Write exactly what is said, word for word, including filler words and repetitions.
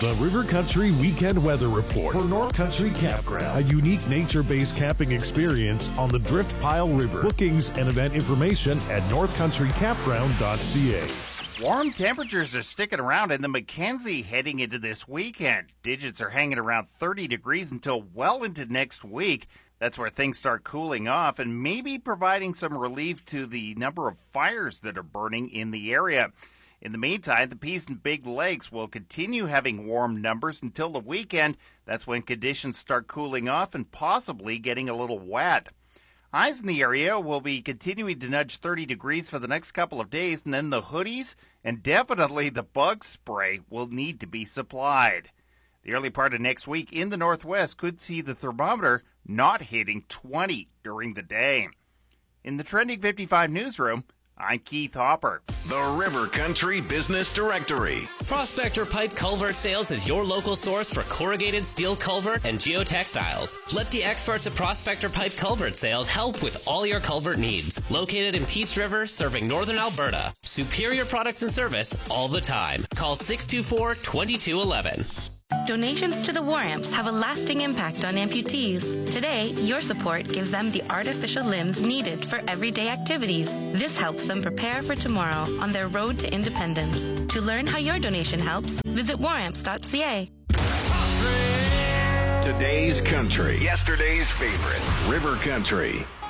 The River Country Weekend Weather Report for North Country Campground. A unique nature-based camping experience on the Drift Pile River. Bookings and event information at north country campground dot c a. Warm temperatures are sticking around in the Mackenzie heading into this weekend. Digits are hanging around thirty degrees until well into next week. That's where things start cooling off and maybe providing some relief to the number of fires that are burning in the area. In the meantime, the Peace and Big Lakes will continue having warm numbers until the weekend. That's when conditions start cooling off and possibly getting a little wet. Highs in the area will be continuing to nudge thirty degrees for the next couple of days, and then the hoodies and definitely the bug spray will need to be supplied. The early part of next week in the northwest could see the thermometer not hitting twenty during the day. In the Trending fifty-five newsroom, I'm Keith Hopper. The River Country Business Directory. Prospector Pipe Culvert Sales is your local source for corrugated steel culvert and geotextiles. Let the experts at Prospector Pipe Culvert Sales help with all your culvert needs. Located in Peace River, serving northern Alberta. Superior products and service all the time. Call six two four, two two one one. Donations to the War Amps have a lasting impact on amputees. Today, your support gives them the artificial limbs needed for everyday activities. This helps them prepare for tomorrow on their road to independence. To learn how your donation helps, visit war amps dot c a. Today's country. Yesterday's favorites. River Country.